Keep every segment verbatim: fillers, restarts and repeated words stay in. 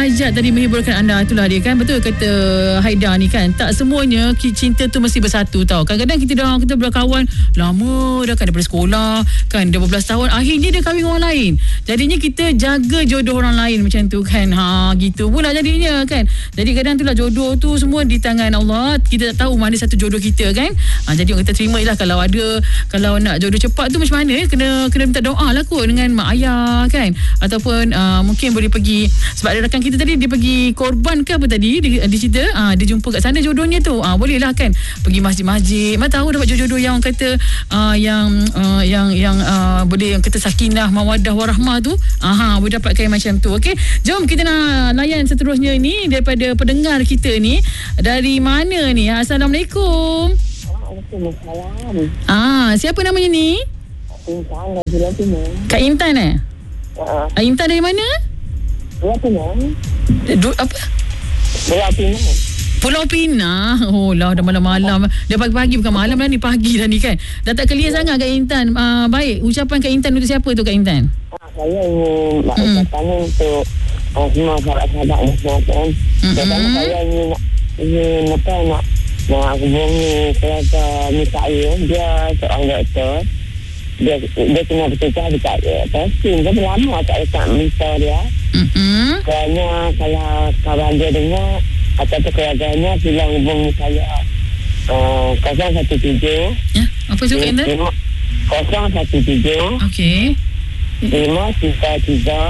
derajat tadi menghiburkan anda. Itulah dia kan. Betul kata Haida ni kan. Tak semuanya cinta tu mesti bersatu tau. Kadang-kadang kita dah kita berkawan lama dah kan, daripada sekolah kan, dah beberapa tahun, akhirnya dia kahwin orang lain. Jadinya kita jaga jodoh orang lain macam tu kan. Ha, gitu pula jadinya kan. Jadi kadang itulah jodoh tu semua di tangan Allah. Kita tak tahu mana satu jodoh kita kan. Ha, jadi orang kita terima je lah. Kalau ada, kalau nak jodoh cepat tu macam mana, kena kena minta doa lah kot dengan mak ayah kan. Ataupun uh, mungkin boleh pergi, sebab ada rakan kita tadi dia pergi korban ke apa tadi dia, dia cerita, uh, dia jumpa kat sana jodohnya tu. Uh, boleh lah kan pergi masjid-masjid. Mana tahu dapat jodoh-jodoh yang kata uh, yang uh, yang yang uh, boleh, yang kata sakinah mawaddah warahmah tu. Aha, boleh dapatkan macam tu. Okey, jom kita nak layan seterusnya ni daripada pendengar kita ni. Dari mana ni? Assalamualaikum. Waalaikumsalam. Ah, siapa namanya ni? Intan dari Pulau Pinang. Kak Intan eh? Uh, Ah, Intan dari mana? Pulau Pinang. Du, apa? Pulau Pinang. Pulau Pinang. Oh lah, dah malam-malam. Dah pagi-pagi, bukan malam dah ni, pagi dah ni kan. Dah tak clear sangat Kak Intan. Ah, baik, ucapan Kak Intan untuk siapa tu Kak Intan? Ah, saya ingin nak hmm. ucapkan untuk uh, semua sahabat-sahabat semua kan. Pertama Mm-mm. saya ingin nak ingin apa nak nak hubungi keluarga Mikael. Dia seorang doktor. Dia dia kena bertukar dekat testing. Dia lama tak dekat minta dia. Mm-mm. Kerana kalau kawan dia dengar ataupun keluarganya sila hubungi saya uh, kosong satu tujuh Ya, apa tu Kak Intan? kosong satu tujuh Okey. lima tiga tiga.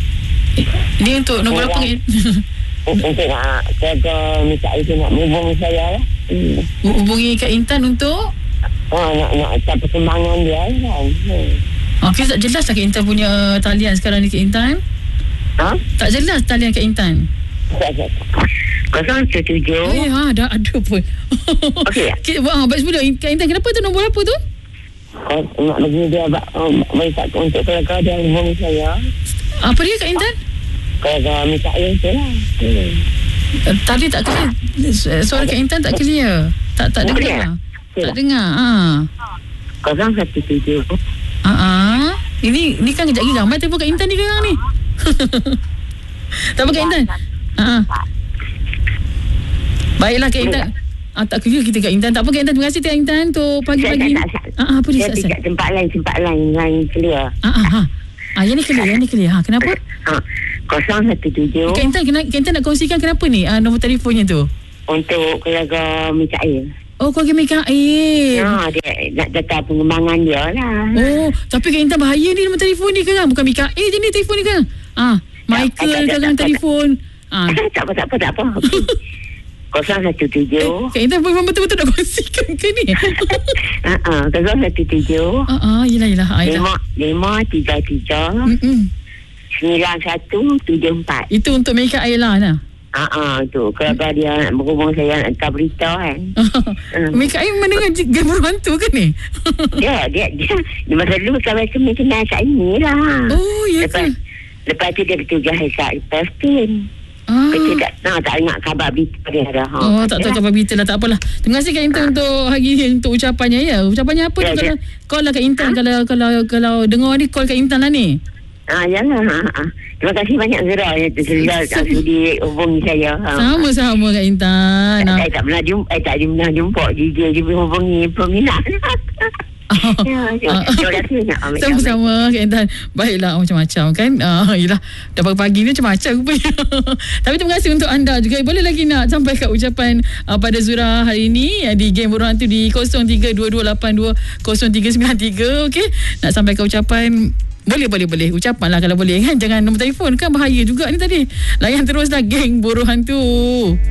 Ini untuk nombor apa? Untuk nak jaga minta itu nak hubungi saya lah. Hmm. Hubungi Kak Intan untuk Oh, nak nak tak perkembangan dia kan. Hmm. Okey, tak jelas tak Kak Intan punya talian sekarang ni Kak Intan? Ha? Tak jelas talian Kak Intan. Kosong satu tujuh. Eh, ha, dah ada pun. Okey. Okay, wah, baik sebelum Kak Intan, kenapa tu nombor apa tu? Oh, nak bagi dia um, minta untuk keluarga dia hubungi saya. Apa dia Kak Intan? Keluarga minta itu lah. Hmm. Uh, Tadi tak clear. Suara Kak Intan tak clear. Tak tak Oh, dengar. clear? Tak dengar. Ha. Kosong satu tujuh. Ha ah. Ini ni kan kejap lagi ramai telefon Kak Intan ni sekarang ni. Tak apa Kak Intan. Ha ah. Baiklah Kak Intan. Ah, tak clear kita Kak Intan. Tak apa Kak Intan. Terima kasih Kak Intan untuk pagi-pagi. Saya tak- tak- Ah, ah, apa dia? Saya Sat, Sat? tidak tempat lain, tempat lain, lain clear. Ah, ah, ha. Ah, yang ni clear, yang ni clear. Ha, kenapa? Ha, kosong satu tujuh Kak Intan, kena, Kak Intan nak kongsikan kenapa ni? Ah, nombor telefonnya tu. untuk keluarga Mikael. Oh, keluarga Mikael. Ha, dia nak data pengembangan dia lah. Oh, tapi Kak Intan bahaya ni nombor telefon ni kan. Bukan Mikael je ni telefon ni kan. Ah, Michael tak, tak, kan tak, telefon. Ah. tak apa, tak apa, tak apa. Okey. Kosong satu tujuh. Kak Intan memang betul-betul nak kongsikan ke ni? Ha, ha, kosong satu tujuh. Ah, ah, yelah, yelah. Ah, yelah. Lima, lima, tiga, tiga, Mm-mm. sembilan, satu, tujuh, empat. Itu untuk Mikael lah nah. Ha, ha, tu. Keluarga dia nak berhubung saya nak hantar berita kan. Hmm. Mikael mendengar game hantu ke ni? Dia, dia, dia, dia masa dulu kawan kami kenal kat ini lah. Oh, ya Lepas, ke? lepas tu dia bertugas kat posting. Ah. Kita tak, nah, tak ingat khabar berita dia dah. Ha. Oh, tak tahu khabar berita lah. Tak apalah. Terima kasih Kak Intan untuk hari ni, untuk ucapannya ya. Ucapannya apa Ya, tu? Kalau ya. call lah Kak Intan. Kalau kalau kalau dengar ni, call Kak Intan lah ni. Ha, yalah. Ha, ha. Terima kasih banyak Zura yang tersedia tak sudi hubungi saya. Ha. Sama-sama Kak Intan. Saya, Ah. saya tak pernah jumpa, eh, tak pernah jumpa dia dia hubungi peminat. Ya, terima terima kasih banyak. Amin, Sama-sama Kak Intan. Baiklah, macam-macam kan. Ah, yelah, dah pagi-pagi ni macam-macam rupanya. Tapi terima kasih untuk anda juga. Boleh lagi nak sampaikan ucapan uh, pada Zura hari ini uh, di game Burung Hantu di kosong tiga dua dua lapan dua kosong tiga sembilan tiga. Okey, nak sampaikan ucapan. Boleh, boleh, boleh. Ucapan lah kalau boleh kan. Jangan nombor telefon kan, bahaya juga ni tadi. Layan teruslah geng Burung Hantu.